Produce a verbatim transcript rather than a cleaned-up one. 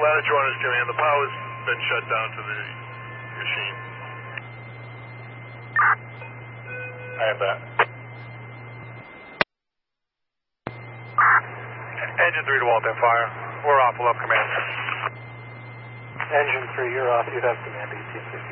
Lattice runners command, the power's been shut down to the machine. I have that. Engine three to Walton Fire. We're off, we'll have command. Engine three, you're off, you'd have command eighteen fifty.